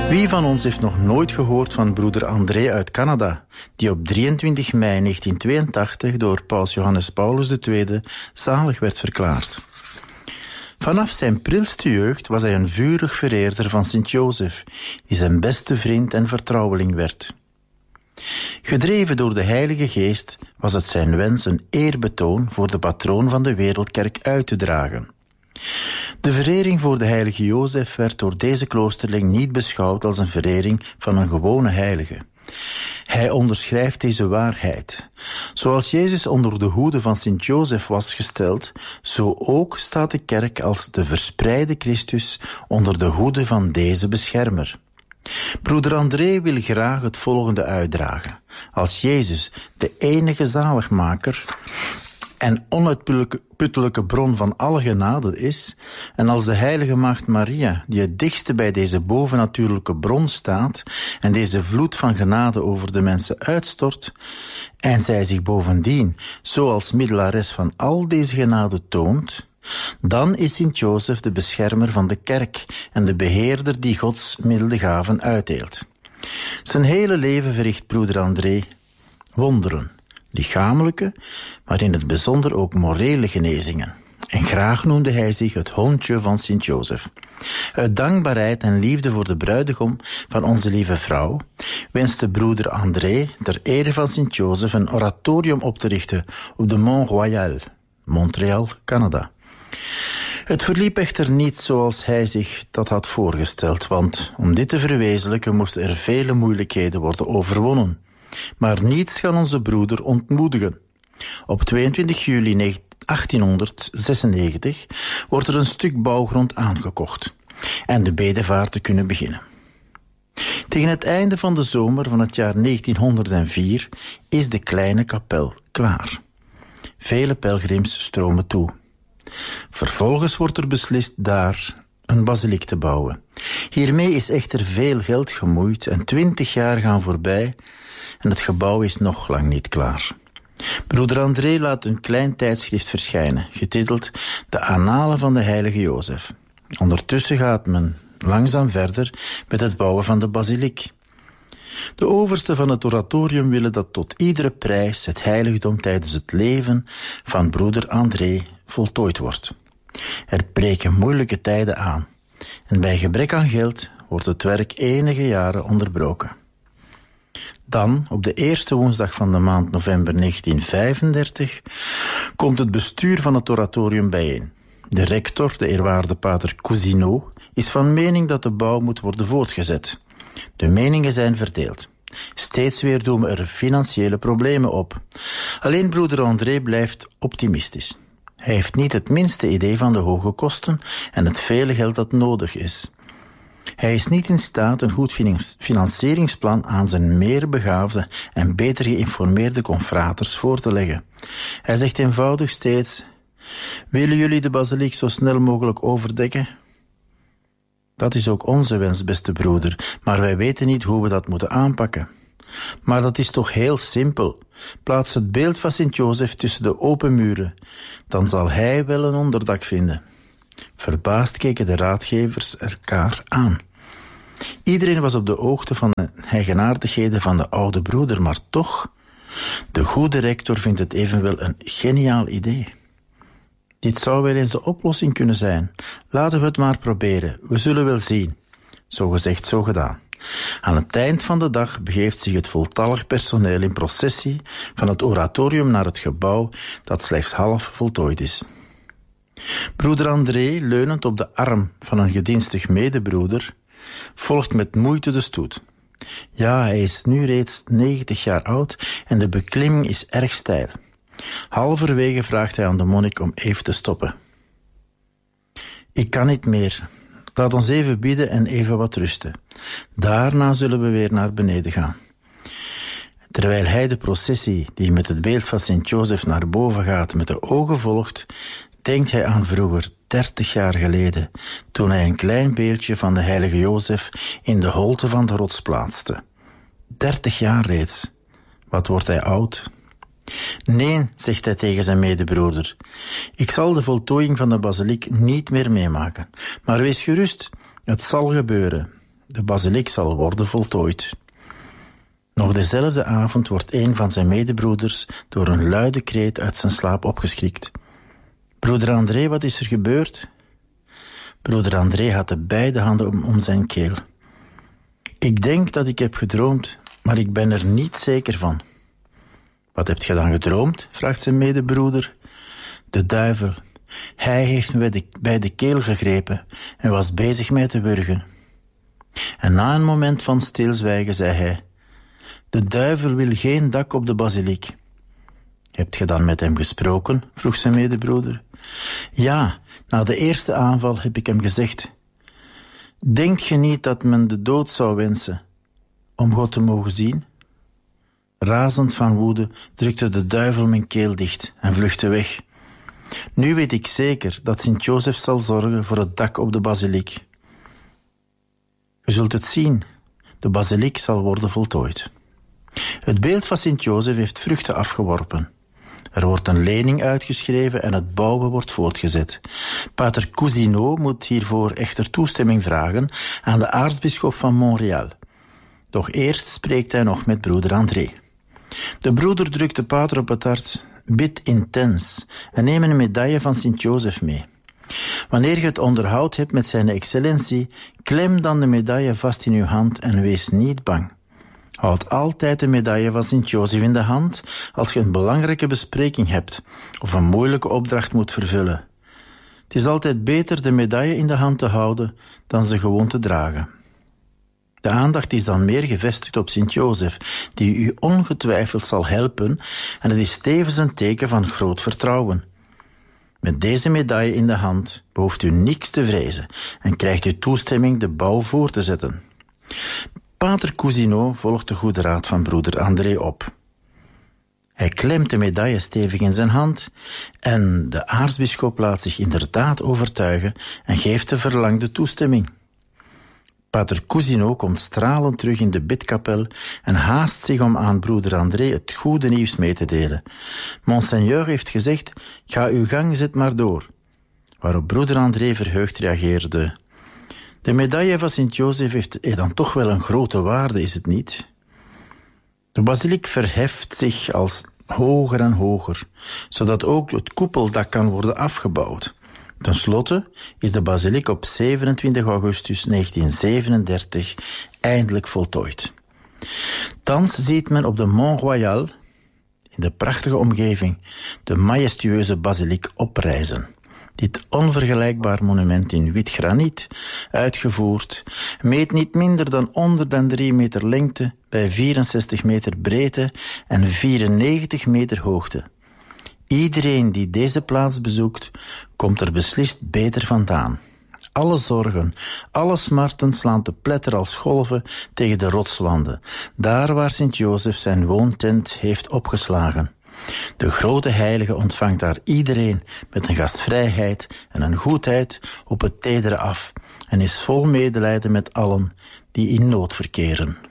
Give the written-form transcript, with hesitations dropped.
Wie van ons heeft nog nooit gehoord van broeder André uit Canada, die op 23 mei 1982 door paus Johannes Paulus II zalig werd verklaard? Vanaf zijn prilste jeugd was hij een vurig vereerder van Sint-Jozef, die zijn beste vriend en vertrouweling werd. Gedreven door de Heilige Geest was het zijn wens een eerbetoon voor de patroon van de wereldkerk uit te dragen. De verering voor de heilige Jozef werd door deze kloosterling niet beschouwd als een verering van een gewone heilige. Hij onderschrijft deze waarheid. Zoals Jezus onder de hoede van Sint-Jozef was gesteld, zo ook staat de kerk als de verspreide Christus onder de hoede van deze beschermer. Broeder André wil graag het volgende uitdragen. Als Jezus de enige zaligmaker en onuitputtelijke bron van alle genade is, en als de heilige maagd Maria, die het dichtste bij deze bovennatuurlijke bron staat en deze vloed van genade over de mensen uitstort, en zij zich bovendien zo als middelares van al deze genade toont, dan is Sint-Jozef de beschermer van de kerk en de beheerder die Gods milde gaven uitdeelt. Zijn hele leven verricht broeder André wonderen, lichamelijke, maar in het bijzonder ook morele genezingen. En graag noemde hij zich het hondje van Sint-Jozef. Uit dankbaarheid en liefde voor de bruidegom van onze lieve vrouw wenste broeder André ter ere van Sint-Jozef een oratorium op te richten op de Mont Royal, Montreal, Canada. Het verliep echter niet zoals hij zich dat had voorgesteld, want om dit te verwezenlijken moesten er vele moeilijkheden worden overwonnen. Maar niets kan onze broeder ontmoedigen. Op 22 juli 1896 wordt er een stuk bouwgrond aangekocht en de bedevaart te kunnen beginnen. Tegen het einde van de zomer van het jaar 1904 is de kleine kapel klaar. Vele pelgrims stromen toe. Vervolgens wordt er beslist daar een basiliek te bouwen. Hiermee is echter veel geld gemoeid en 20 jaar gaan voorbij en het gebouw is nog lang niet klaar. Broeder André laat een klein tijdschrift verschijnen, getiteld De Annalen van de heilige Jozef. Ondertussen gaat men langzaam verder met het bouwen van de basiliek. De oversten van het oratorium willen dat tot iedere prijs het heiligdom tijdens het leven van broeder André voltooid wordt. Er breken moeilijke tijden aan en bij gebrek aan geld wordt het werk enige jaren onderbroken. Dan, op de eerste woensdag van de maand november 1935, komt het bestuur van het oratorium bijeen. De rector, de eerwaarde pater Cousineau, is van mening dat de bouw moet worden voortgezet. De meningen zijn verdeeld. Steeds weer doemen er financiële problemen op. Alleen broeder André blijft optimistisch. Hij heeft niet het minste idee van de hoge kosten en het vele geld dat nodig is. Hij is niet in staat een goed financieringsplan aan zijn meer begaafde en beter geïnformeerde confraters voor te leggen. Hij zegt eenvoudig steeds: willen jullie de basiliek zo snel mogelijk overdekken? Dat is ook onze wens, beste broeder, maar wij weten niet hoe we dat moeten aanpakken. Maar dat is toch heel simpel. Plaats het beeld van Sint-Jozef tussen de open muren. Dan zal hij wel een onderdak vinden. Verbaasd keken de raadgevers elkaar aan. Iedereen was op de hoogte van de eigenaardigheden van de oude broeder, maar toch, de goede rector vindt het evenwel een geniaal idee. Dit zou wel eens de oplossing kunnen zijn. Laten we het maar proberen. We zullen wel zien. Zo gezegd, zo gedaan. Aan het eind van de dag begeeft zich het voltallig personeel in processie van het oratorium naar het gebouw dat slechts half voltooid is. Broeder André, leunend op de arm van een gedienstig medebroeder, volgt met moeite de stoet. Ja, hij is nu reeds 90 jaar oud en de beklimming is erg steil. Halverwege vraagt hij aan de monnik om even te stoppen. Ik kan niet meer. Laat ons even bidden en even wat rusten. Daarna zullen we weer naar beneden gaan. Terwijl hij de processie die met het beeld van Sint-Jozef naar boven gaat met de ogen volgt, denkt hij aan vroeger, 30 jaar geleden, toen hij een klein beeldje van de heilige Jozef in de holte van de rots plaatste. 30 jaar reeds. Wat wordt hij oud? Nee, zegt hij tegen zijn medebroeder. Ik zal de voltooiing van de basiliek niet meer meemaken. Maar wees gerust, het zal gebeuren. De basiliek zal worden voltooid. Nog dezelfde avond wordt een van zijn medebroeders door een luide kreet uit zijn slaap opgeschrikt. Broeder André, wat is er gebeurd? Broeder André had de beide handen om zijn keel. Ik denk dat ik heb gedroomd, maar ik ben er niet zeker van. Wat hebt je dan gedroomd? Vraagt zijn medebroeder. De duivel. Hij heeft me bij de keel gegrepen en was bezig mij te wurgen. En na een moment van stilzwijgen zei hij: de duivel wil geen dak op de basiliek. Hebt je dan met hem gesproken? Vroeg zijn medebroeder. Ja, na de eerste aanval heb ik hem gezegd: denkt je niet dat men de dood zou wensen om God te mogen zien? Razend van woede drukte de duivel mijn keel dicht en vluchtte weg. Nu weet ik zeker dat Sint-Jozef zal zorgen voor het dak op de basiliek. Je zult het zien, de basiliek zal worden voltooid. Het beeld van Sint-Jozef heeft vruchten afgeworpen. Er wordt een lening uitgeschreven en het bouwen wordt voortgezet. Pater Cousineau moet hiervoor echter toestemming vragen aan de aartsbisschop van Montréal. Doch eerst spreekt hij nog met broeder André. De broeder drukt de pater op het hart: bid intens en neem een medaille van Sint-Jozef mee. Wanneer je het onderhoud hebt met zijn excellentie, klem dan de medaille vast in uw hand en wees niet bang. Houd altijd de medaille van Sint-Jozef in de hand als je een belangrijke bespreking hebt of een moeilijke opdracht moet vervullen. Het is altijd beter de medaille in de hand te houden dan ze gewoon te dragen. De aandacht is dan meer gevestigd op Sint-Jozef, die u ongetwijfeld zal helpen, en het is tevens een teken van groot vertrouwen. Met deze medaille in de hand behoeft u niks te vrezen en krijgt u toestemming de bouw voor te zetten. Pater Cousineau volgt de goede raad van broeder André op. Hij klemt de medaille stevig in zijn hand en de aartsbisschop laat zich inderdaad overtuigen en geeft de verlangde toestemming. Pater Cousineau komt stralend terug in de bidkapel en haast zich om aan broeder André het goede nieuws mee te delen. Monseigneur heeft gezegd: ga uw gang, zet maar door. Waarop broeder André verheugd reageerde: de medaille van Sint-Jozef heeft dan toch wel een grote waarde, is het niet? De basiliek verheft zich als hoger en hoger, zodat ook het koepeldak kan worden afgebouwd. Ten slotte is de basiliek op 27 augustus 1937 eindelijk voltooid. Thans ziet men op de Mont Royal, in de prachtige omgeving, de majestueuze basiliek oprijzen. Dit onvergelijkbaar monument in wit graniet, uitgevoerd, meet niet minder dan 103 meter lengte bij 64 meter breedte en 94 meter hoogte. Iedereen die deze plaats bezoekt, komt er beslist beter vandaan. Alle zorgen, alle smarten slaan te pletter als golven tegen de rotswanden, daar waar Sint-Jozef zijn woontent heeft opgeslagen. De grote heilige ontvangt daar iedereen met een gastvrijheid en een goedheid op het tedere af en is vol medelijden met allen die in nood verkeren.